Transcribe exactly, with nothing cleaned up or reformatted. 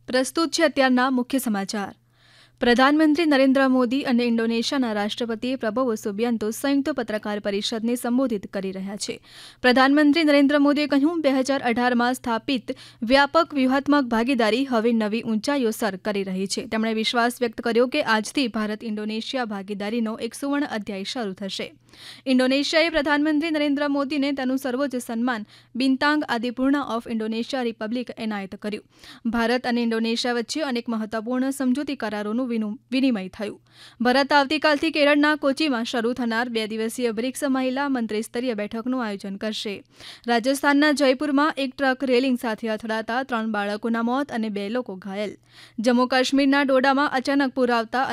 પ્રસ્તુત છે અત્યારના મુખ્ય સમાચાર। પ્રધાનમંત્રી નરેન્દ્ર મોદી અને ઇન્ડોનેશિયાના રાષ્ટ્રપતિ પ્રબોવો સુબિયાન્તો સંયુક્ત પત્રકાર પરિષદને સંબોધિત કરી રહ્યા છે। પ્રધાનમંત્રી નરેન્દ્ર મોદીએ કહ્યું, બે હજાર અઢારમાં સ્થાપિત વ્યાપક વ્યૂહાત્મક ભાગીદારી હવે નવી ઊંચાઈઓ સર કરી રહી છે। તેમણે વિશ્વાસ વ્યક્ત કર્યો કે આજથી ભારત ઇન્ડોનેશિયા ભાગીદારીનો એક સુવર્ણ અધ્યાય શરૂ થશે। ઇન્ડોનેશિયાએ પ્રધાનમંત્રી નરેન્દ્ર મોદીને તેનું સર્વોચ્ચ સન્માન બિન્તાંગ આદિપૂર્ણા ઓફ ઇન્ડોનેશિયા રિપબ્લિક એનાયત કર્યું। ભારત અને ઇન્ડોનેશિયા વચ્ચે અનેક મહત્વપૂર્ણ સમજૂતી કરારોનું વિનિમય થયું। ભારત આવતીકાલથી કેરળના કોચીમાં શરૂ થનાર બે દિવસીય બ્રિક્સ મહિલા મંત્રીસ્તરીય બેઠકનું આયોજન કરશે। રાજસ્થાનના જયપુરમાં એક ટ્રક રેલિંગ સાથે અથડાતા ત્રણ બાળકોના મોત અને બે લોકો ઘાયલ। જમ્મુ કાશ્મીરના ડોડામાં અચાનક પૂર આવતા